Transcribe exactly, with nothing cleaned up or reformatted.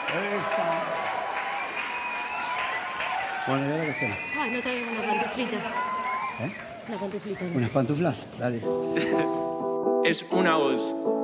Esa. Bueno, ¿y ahora qué hacemos? Ay, no traigo una pantuflita. ¿Eh? Una pantuflita. ¿Unas pantuflas? Dale. Es una voz.